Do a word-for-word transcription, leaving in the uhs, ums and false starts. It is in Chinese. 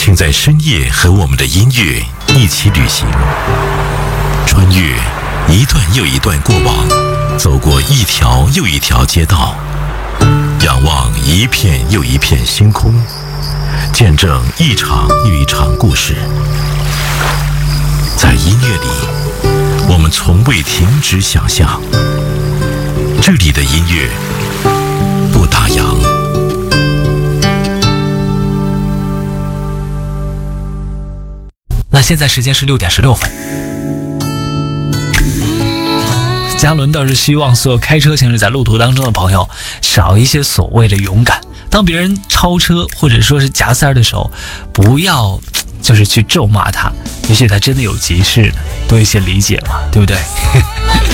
请在深夜和我们的音乐一起旅行，穿越一段又一段过往，走过一条又一条街道，仰望一片又一片星空，见证一场又一场故事。在音乐里，我们从未停止想象。这里的音乐不打烊。 那现在时间是六点十六分。嘉伦倒是希望所有开车行驶在路途当中的朋友少一些所谓的勇敢。当别人超车或者说是夹塞的时候，不要就是去咒骂他，也许他真的有急事呢，多一些理解嘛，对不对？